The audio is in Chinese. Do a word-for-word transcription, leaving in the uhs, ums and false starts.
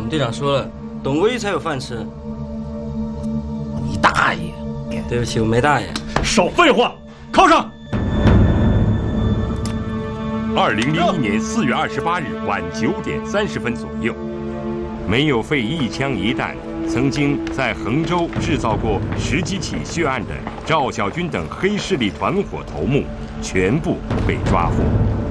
们队长说了，懂规矩才有饭吃。 你大爷！ 对不起，我没大爷。 少废话，铐上！ 二零零一年四月二十八日晚九点三十分左右，没有费一枪一弹，曾经在衡州制造过十几起血案的赵小军等黑势力团伙头目全部被抓获。